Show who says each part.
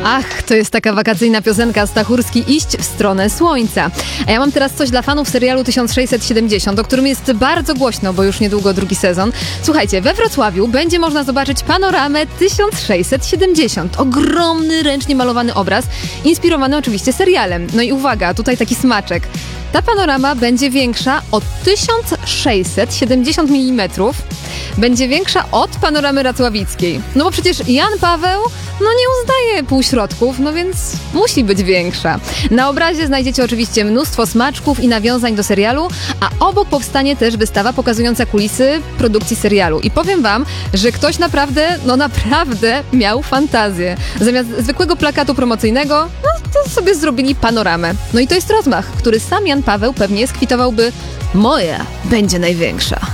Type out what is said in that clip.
Speaker 1: Ach, to jest taka wakacyjna piosenka Stachurski Iść w stronę słońca. A ja mam teraz coś dla fanów serialu 1670, o którym jest bardzo głośno, bo już niedługo drugi sezon. Słuchajcie, we Wrocławiu będzie można zobaczyć panoramę 1670. Ogromny, ręcznie malowany obraz, inspirowany oczywiście serialem. No i uwaga, tutaj taki smaczek. Ta panorama będzie większa o 1670 mm. Będzie większa od panoramy racławickiej. No bo przecież Jan Paweł nie uznaje półśrodków, no więc musi być większa. Na obrazie znajdziecie oczywiście mnóstwo smaczków i nawiązań do serialu, a obok powstanie też wystawa pokazująca kulisy produkcji serialu. I powiem wam, że ktoś naprawdę miał fantazję. Zamiast zwykłego plakatu promocyjnego, to sobie zrobili panoramę. No i to jest rozmach, który sam Jan Paweł pewnie skwitowałby: moja będzie największa.